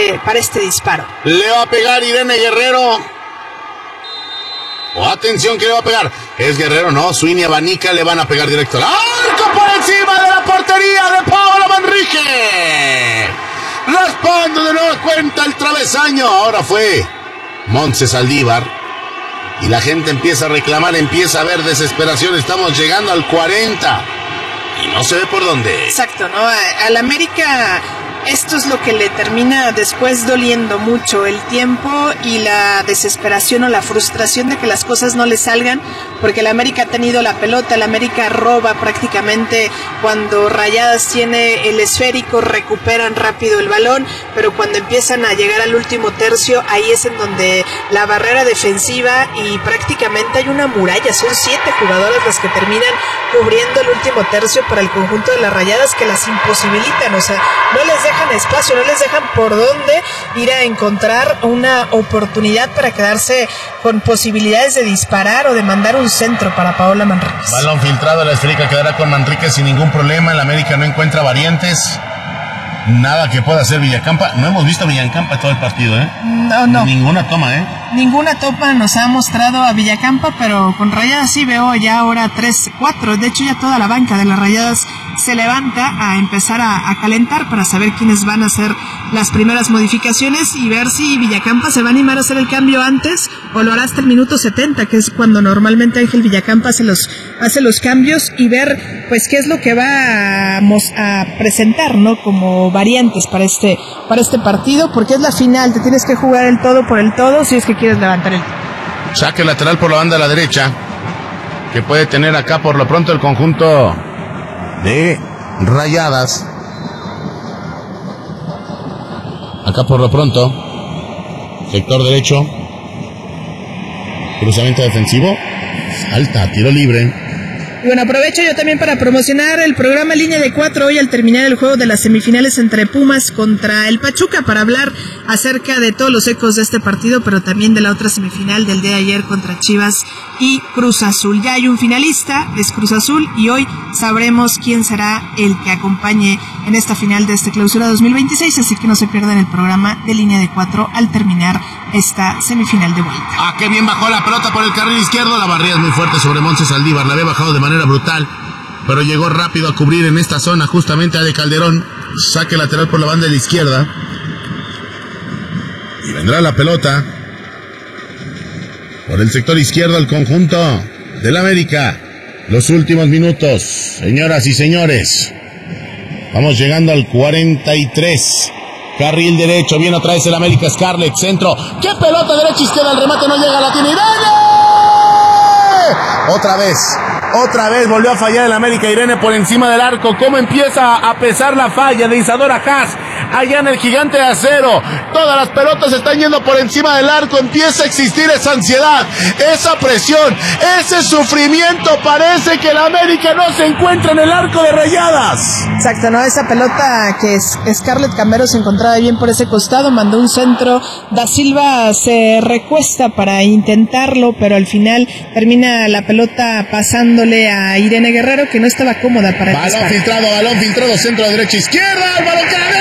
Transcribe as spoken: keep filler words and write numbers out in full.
este, para este disparo. Le va a pegar Irene Guerrero. Oh, atención, que le va a pegar. Es Guerrero, no, Sweeney abanica, le van a pegar directo al arco por encima de la portería de Paola Manrique. Raspando de nueva cuenta el travesaño. Ahora fue Montse Saldívar. Y la gente empieza a reclamar, empieza a ver desesperación. Estamos llegando al cuarenta. Y no se ve por dónde. Exacto, ¿no? Al América esto es lo que le termina después doliendo mucho, el tiempo y la desesperación o la frustración de que las cosas no le salgan, porque el América ha tenido la pelota, el América roba prácticamente cuando Rayadas tiene el esférico, recuperan rápido el balón, pero cuando empiezan a llegar al último tercio, ahí es en donde la barrera defensiva y prácticamente hay una muralla, son siete jugadoras las que terminan cubriendo el último tercio para el conjunto de las Rayadas, que las imposibilitan, o sea, no les dejan espacio, no les dejan por dónde ir a encontrar una oportunidad para quedarse con posibilidades de disparar o de mandar un centro para Paola Manríquez. Balón filtrado, la esférica quedará con Manríquez sin ningún problema. El América no encuentra variantes. Nada que pueda hacer Villacampa. No hemos visto a Villacampa todo el partido, ¿eh? No, no. Ninguna toma, ¿eh? Ninguna toma nos ha mostrado a Villacampa, pero con Rayadas sí veo ya ahora tres, cuatro. De hecho, ya toda la banca de las Rayadas se levanta a empezar a, a calentar para saber quiénes van a hacer las primeras modificaciones y ver si Villacampa se va a animar a hacer el cambio antes o lo hará hasta el minuto setenta, que es cuando normalmente Ángel Villacampa hace los, hace los cambios, y ver pues qué es lo que va a, a presentar, ¿no? Como variantes para este, para este partido, porque es la final, te tienes que jugar el todo por el todo si es que quieres levantar el... Saque lateral por la banda a la derecha, que puede tener acá por lo pronto el conjunto de Rayadas. Acá por lo pronto, sector derecho, cruzamiento defensivo, salta, tiro libre. Y bueno, aprovecho yo también para promocionar el programa Línea de Cuatro hoy al terminar el juego de las semifinales entre Pumas contra el Pachuca, para hablar acerca de todos los ecos de este partido, pero también de la otra semifinal del día de ayer contra Chivas y Cruz Azul. Ya hay un finalista, es Cruz Azul, y hoy sabremos quién será el que acompañe en esta final de este Clausura dos mil veintiséis, así que no se pierdan el programa de Línea de Cuatro al terminar esta semifinal de vuelta. Ah, qué bien bajó la pelota por el carril izquierdo, la barrida es muy fuerte sobre Montse Saldívar, la había bajado de manera brutal, pero llegó rápido a cubrir en esta zona justamente a De Calderón. Saque lateral por la banda de la izquierda y vendrá la pelota por el sector izquierdo al conjunto del América. Los últimos minutos, señoras y señores, vamos llegando al cuarenta y tres. Carril derecho, viene otra vez el América. Scarlett, centro, qué pelota, derecha izquierda, el remate no llega, la tiene Irene. Otra vez, otra vez volvió a fallar el América. Irene por encima del arco. ¿Cómo empieza a pesar la falla de Isadora Haas allá en el Gigante de Acero? Todas las pelotas están yendo por encima del arco. Empieza a existir esa ansiedad, esa presión, ese sufrimiento. Parece que el América no se encuentra en el arco de Rayadas. Exacto, ¿no? Esa pelota que es Scarlett Camero se encontraba bien por ese costado, mandó un centro. Da Silva se recuesta para intentarlo, pero al final termina la pelota pasándole a Irene Guerrero, que no estaba cómoda para el balón filtrado, balón filtrado, centro de derecha izquierda, el balón que